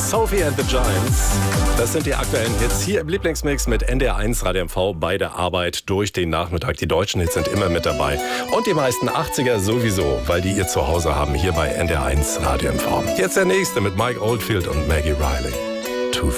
Sophie and the Giants. Das sind die aktuellen Hits hier im Lieblingsmix mit NDR1 Radio MV bei der Arbeit durch den Nachmittag. Die deutschen Hits sind immer mit dabei. Und die meisten 80er sowieso, weil die ihr Zuhause haben hier bei NDR1 Radio MV. Jetzt der nächste mit Mike Oldfield und Maggie Riley.